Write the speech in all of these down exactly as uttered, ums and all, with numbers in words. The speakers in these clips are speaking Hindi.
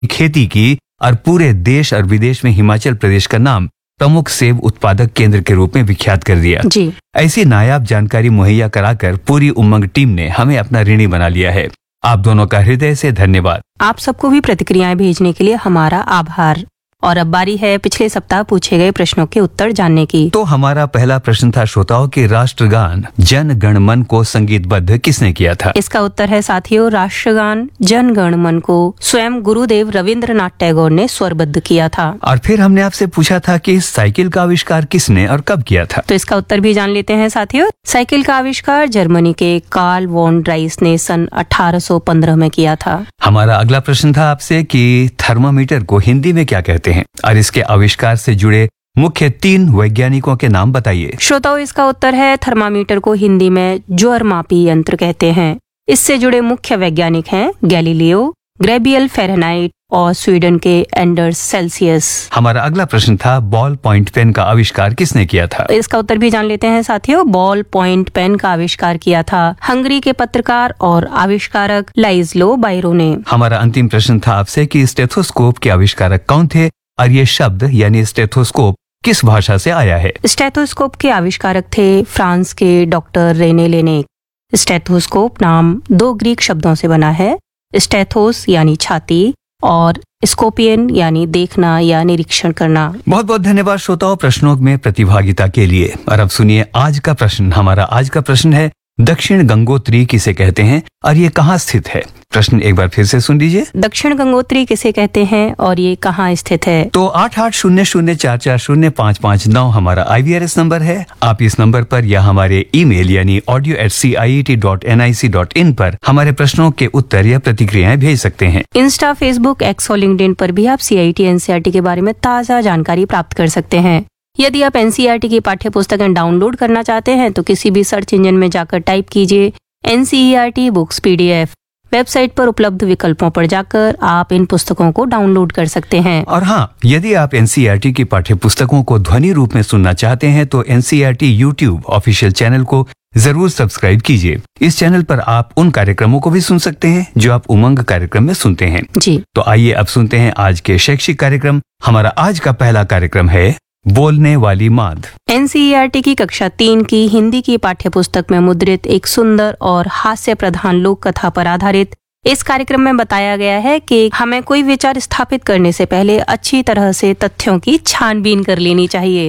खेती की और पूरे देश और विदेश में हिमाचल प्रदेश का नाम प्रमुख सेब उत्पादक केंद्र के रूप में विख्यात कर दिया। जी। ऐसी नायाब जानकारी मुहैया कराकर पूरी उमंग टीम ने हमें अपना ऋणी बना लिया है। आप दोनों का हृदय से धन्यवाद। आप सबको भी प्रतिक्रियाएं भेजने के लिए हमारा आभार। और अब बारी है पिछले सप्ताह पूछे गए प्रश्नों के उत्तर जानने की। तो हमारा पहला प्रश्न था श्रोताओं कि राष्ट्रगान जन गण मन को संगीतबद्ध किसने किया था? इसका उत्तर है साथियों, राष्ट्रगान जन गण मन को स्वयं गुरुदेव रविंद्रनाथ टैगोर ने स्वरबद्ध किया था। और फिर हमने आपसे पूछा था कि साइकिल का आविष्कार किसने और कब किया था? तो इसका उत्तर भी जान लेते हैं साथियों। साइकिल का आविष्कार जर्मनी के कार्ल वॉन ड्राइस ने सन अठारह सौ पंद्रह में किया था। हमारा अगला प्रश्न था आपसे कि थर्मामीटर को हिंदी में क्या कहते हैं और इसके आविष्कार से जुड़े मुख्य तीन वैज्ञानिकों के नाम बताइए। श्रोताओं, इसका उत्तर है थर्मामीटर को हिंदी में ज्वरमापी यंत्र कहते हैं। इससे जुड़े मुख्य वैज्ञानिक हैं गैलीलियो, ग्रेबियल फ़ारेनहाइट और स्वीडन के एंडर्स सेल्सियस। हमारा अगला प्रश्न था बॉल पॉइंट पेन का आविष्कार किसने किया था? इसका उत्तर भी जान लेते हैं साथियों। बॉल पॉइंट पेन का आविष्कार किया था हंगरी के पत्रकार और आविष्कारक लाइज्लो बायरो ने। हमारा अंतिम प्रश्न था आपसे कि स्टेथोस्कोप के आविष्कारक कौन थे और ये शब्द यानी स्टेथोस्कोप किस भाषा से आया है? स्टेथोस्कोप के आविष्कारक थे फ्रांस के डॉक्टर रेने लेनेक। स्टेथोस्कोप नाम दो ग्रीक शब्दों से बना है, स्टेथोस यानी छाती और स्कोपियन यानी देखना या निरीक्षण करना। बहुत बहुत धन्यवाद श्रोताओं प्रश्नों में प्रतिभागिता के लिए। और अब सुनिए आज का प्रश्न। हमारा आज का प्रश्न है दक्षिण गंगोत्री किसे कहते हैं और ये कहाँ स्थित है? प्रश्न एक बार फिर से सुन लीजिए। दक्षिण गंगोत्री किसे कहते हैं और ये कहाँ स्थित है? तो आठ आठ शून्य शून्य चार चार शून्य पाँच पाँच नौ हमारा आई वी आर एस नंबर है। आप इस नंबर पर या हमारे ईमेल यानी audio eight C I E T dot N I C dot in पर हमारे प्रश्नों के उत्तर या प्रतिक्रियाएं भेज सकते हैं। इंस्टा, फेसबुक, एक्स और लिंक्डइन पर भी आप सी I T N C E R T के बारे में ताज़ा जानकारी प्राप्त कर सकते हैं। यदि आप N C E R T की पाठ्य पुस्तकें डाउनलोड करना चाहते हैं तो किसी भी सर्च इंजन में जाकर टाइप कीजिए N C E R T books P D F. Website पर उपलब्ध विकल्पों पर जाकर आप इन पुस्तकों को डाउनलोड कर सकते हैं। और हाँ, यदि आप N C E R T की पाठ्य पुस्तकों को ध्वनि रूप में सुनना चाहते हैं तो N C E R T YouTube official channel को जरूर सब्सक्राइब कीजिए। इस चैनल पर आप उन कार्यक्रमों को भी सुन सकते हैं जो आप उमंग कार्यक्रम में सुनते हैं। जी। तो आइए अब सुनते हैं आज के शैक्षिक कार्यक्रम। हमारा आज का पहला कार्यक्रम है बोलने वाली माद। N C E R T की कक्षा तीन की हिंदी की पाठ्य पुस्तक में मुद्रित एक सुंदर और हास्य प्रधान लोक कथा पर आधारित इस कार्यक्रम में बताया गया है कि हमें कोई विचार स्थापित करने से पहले अच्छी तरह से तथ्यों की छानबीन कर लेनी चाहिए।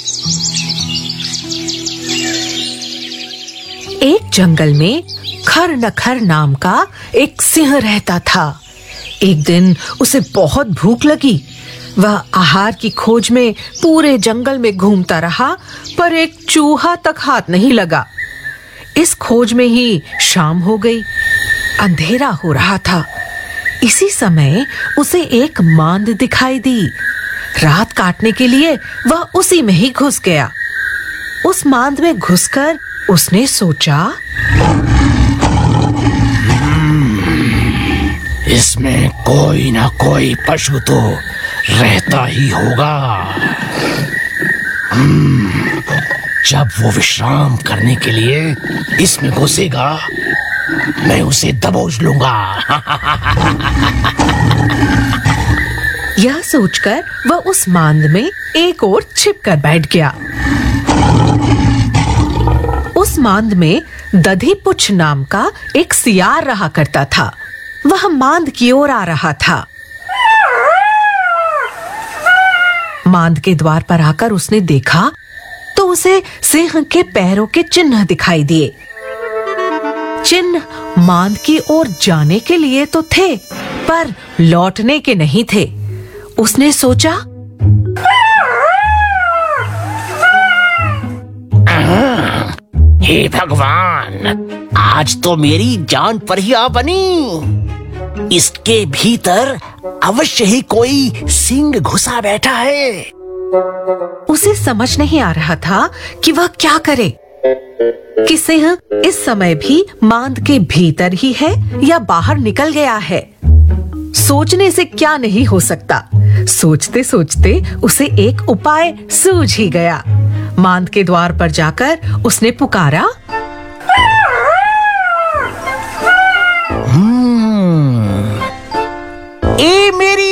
एक जंगल में खर नखर नाम का एक सिंह रहता था। एक दिन उसे बहुत भूख लगी। वह आहार की खोज में पूरे जंगल में घूमता रहा, पर एक चूहा तक हाथ नहीं लगा। इस खोज में ही शाम हो गई। अंधेरा हो रहा था। इसी समय उसे एक मांद दिखाई दी। रात काटने के लिए वह उसी में ही घुस गया। उस मांद में घुसकर उसने सोचा, इसमें कोई ना कोई पशु तो रहता ही होगा। जब वो विश्राम करने के लिए इसमें घुसेगा, मैं उसे दबोच लूंगा। यह सोचकर वह उस मांद में एक ओर छिपकर बैठ गया। उस मांद में दधीपुच्छ नाम का एक सियार रहा करता था। वह मांद की ओर आ रहा था। मांद के द्वार पर आकर उसने देखा तो उसे सिंह के पैरों के चिन्ह दिखाई दिए। चिन्ह मांद की ओर जाने के लिए तो थे, पर लौटने के नहीं थे। उसने सोचा, हे भगवान, आज तो मेरी जान पर ही आ बनी। इसके भीतर अवश्य ही कोई सिंह घुसा बैठा है। उसे समझ नहीं आ रहा था कि वह क्या करे, कि सिंह इस समय भी मांद के भीतर ही है या बाहर निकल गया है। सोचने से क्या नहीं हो सकता। सोचते सोचते उसे एक उपाय सूझ ही गया। मांद के द्वार पर जाकर उसने पुकारा, ए मेरी